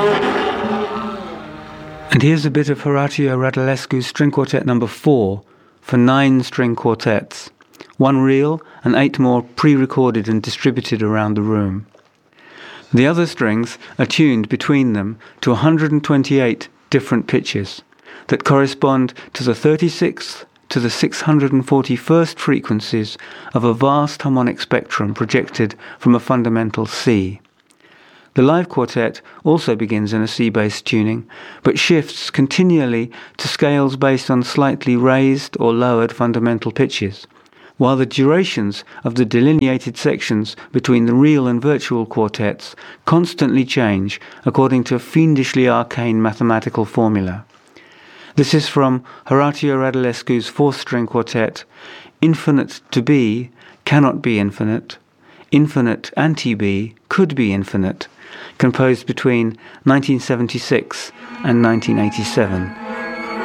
And here's a bit of Horatio Radulescu's String Quartet number 4 for 9 string quartets, 1 real and 8 more pre-recorded and distributed around the room. The other strings are tuned between them to 128 different pitches that correspond to the 36th to the 641st frequencies of a vast harmonic spectrum projected from a fundamental C. The live quartet also begins in a C-based tuning, but shifts continually to scales based on slightly raised or lowered fundamental pitches, while the durations of the delineated sections between the real and virtual quartets constantly change according to a fiendishly arcane mathematical formula. This is from Horatio Radulescu's 4th string quartet, Infinite to be cannot be infinite, infinite anti-B could be infinite, composed between 1976 and 1987.